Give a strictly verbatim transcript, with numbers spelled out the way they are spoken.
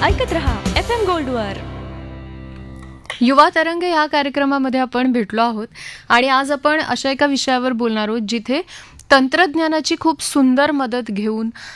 ऐकत रहा F M गोल्डवर. युवा तरंग ह्या कार्यक्रमामध्ये आपण भेटलो आहोत आणि आज आपण अशा एका विषयावर बोलणार आहोत जिथे तंत्रज्ञानाची खूप सुंदर मदत घेऊन